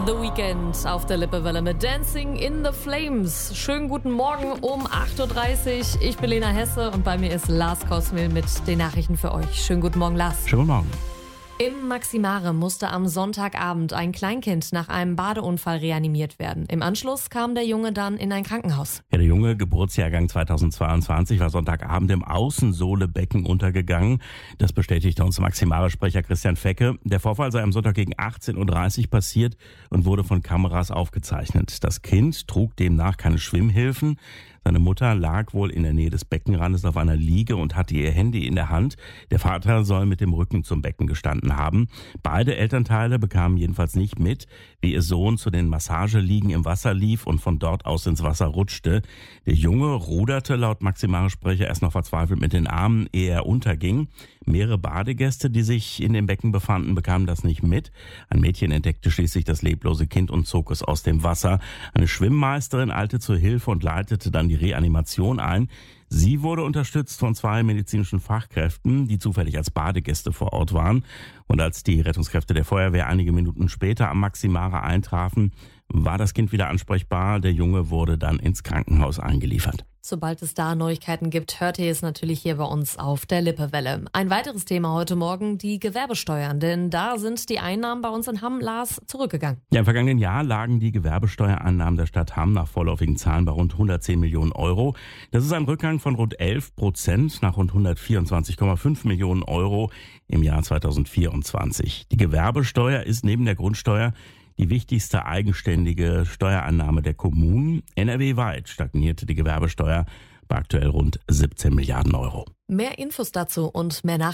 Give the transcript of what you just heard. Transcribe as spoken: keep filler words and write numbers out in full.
The Weeknd auf der Lippewelle mit Dancing in the Flames. Schönen guten Morgen um acht Uhr dreißig. Ich bin Lena Hesse und bei mir ist Lars Kosmil mit den Nachrichten für euch. Schönen guten Morgen, Lars. Schönen guten Morgen. Im Maximare musste am Sonntagabend ein Kleinkind nach einem Badeunfall reanimiert werden. Im Anschluss kam der Junge dann in ein Krankenhaus. Ja, der Junge, Geburtsjahrgang zweitausendzweiundzwanzig, war Sonntagabend im Außensohlebecken untergegangen. Das bestätigte uns Maximare-Sprecher Christian Fecke. Der Vorfall sei am Sonntag gegen achtzehn Uhr dreißig passiert und wurde von Kameras aufgezeichnet. Das Kind trug demnach keine Schwimmhilfen. Seine Mutter lag wohl in der Nähe des Beckenrandes auf einer Liege und hatte ihr Handy in der Hand. Der Vater soll mit dem Rücken zum Becken gestanden haben. Beide Elternteile bekamen jedenfalls nicht mit, wie ihr Sohn zu den Massageliegen im Wasser lief und von dort aus ins Wasser rutschte. Der Junge ruderte laut Maximare-Sprecher erst noch verzweifelt mit den Armen, ehe er unterging. Mehrere Badegäste, die sich in dem Becken befanden, bekamen das nicht mit. Ein Mädchen entdeckte schließlich das leblose Kind und zog es aus dem Wasser. Eine Schwimmmeisterin eilte zur Hilfe und leitete dann die Reanimation ein. Sie wurde unterstützt von zwei medizinischen Fachkräften, die zufällig als Badegäste vor Ort waren. Und als die Rettungskräfte der Feuerwehr einige Minuten später am Maximare eintrafen, war das Kind wieder ansprechbar. Der Junge wurde dann ins Krankenhaus eingeliefert. Sobald es da Neuigkeiten gibt, hört ihr es natürlich hier bei uns auf der Lippewelle. Ein weiteres Thema heute Morgen, die Gewerbesteuern. Denn da sind die Einnahmen bei uns in Hamm, Lars, zurückgegangen. Ja, im vergangenen Jahr lagen die Gewerbesteuereinnahmen der Stadt Hamm nach vorläufigen Zahlen bei rund hundertzehn Millionen Euro. Das ist ein Rückgang von rund elf Prozent nach rund hundertvierundzwanzig Komma fünf Millionen Euro im Jahr zweitausendvierundzwanzig. Die Gewerbesteuer ist neben der Grundsteuer die wichtigste eigenständige Steuereinnahme der Kommunen. N R W-weit stagnierte die Gewerbesteuer bei aktuell rund siebzehn Milliarden Euro. Mehr Infos dazu und mehr Nachrichten